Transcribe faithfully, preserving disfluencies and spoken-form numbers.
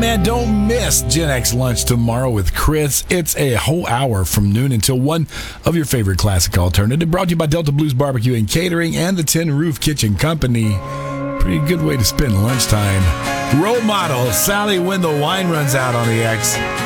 man, don't miss Gen X Lunch tomorrow with Chris. It's a whole hour from noon until one of your favorite classic alternative. Brought to you by Delta Blues Barbecue and Catering and the Tin Roof Kitchen Company. Pretty good way to spend lunchtime. Role model, Sally when the wine runs out on the X.